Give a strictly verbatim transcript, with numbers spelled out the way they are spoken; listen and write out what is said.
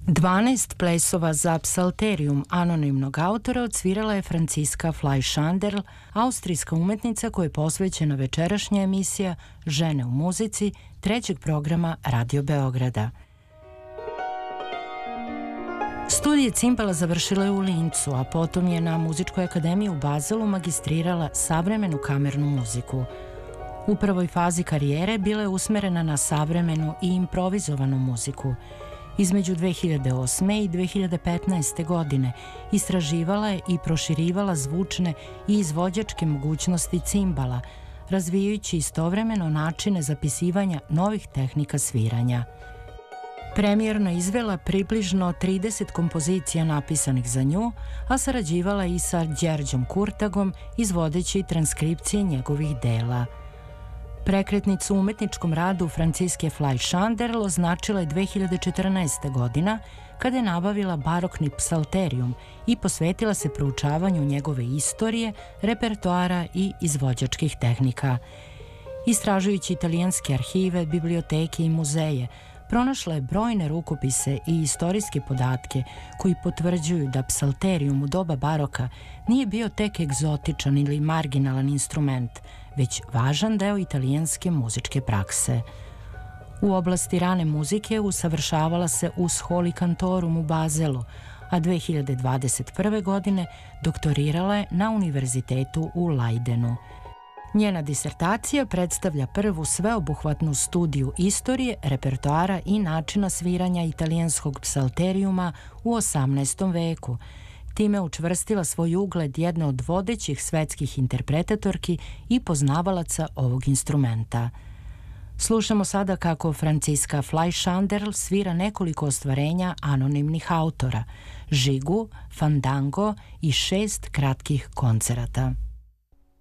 dvanaest plesova za psalterijum anonimnog autora odsvirala je Franciska Fleischanderl, austrijska umetnica koja je posvećena večerašnja emisija Žene u muzici trećeg programa Radio Beograda. Studije cimbala završila je u Lincu, a potom je na Muzičkoj akademiji u Bazelu magistrirala savremenu kamernu muziku. U prvoj fazi karijere bila je usmerena na savremenu i improvizovanu muziku. Između dve hiljade osme i dve hiljade petnaeste. godine istraživala je i proširivala zvučne i izvođačke mogućnosti cimbala, razvijajući istovremeno načine zapisivanja novih tehnika sviranja. Premijerno izvela približno trideset kompozicija napisanih za nju, a sarađivala i sa Đerđom Kurtagom, izvodeći transkripcije njegovih dela. Prekretnicu u umetničkom radu Franciske Fleischanderl označila je dve hiljade četrnaeste. godina, kada je nabavila barokni psalterijum i posvetila se proučavanju njegove istorije, repertoara i izvođačkih tehnika. Istražujući italijanske arhive, biblioteke i muzeje, pronašla je brojne rukopise i istorijske podatke koji potvrđuju da psalterijum u doba baroka nije bio tek egzotičan ili marginalan instrument, već važan deo italijanske muzičke prakse. U oblasti rane muzike usavršavala se u Scholi Cantorum u Bazelu, a dve hiljade dvadeset prve. godine doktorirala je na univerzitetu u Leidenu. Njena disertacija predstavlja prvu sveobuhvatnu studiju istorije, repertoara i načina sviranja italijanskog psalterijuma u osamnaestom. veku. Time učvrstila svoj ugled jedne od vodećih svetskih interpretatorki i poznavalaca ovog instrumenta. Slušamo sada kako Franciska Fleischanderl svira nekoliko ostvarenja anonimnih autora, žigu, fandango i šest kratkih koncerata.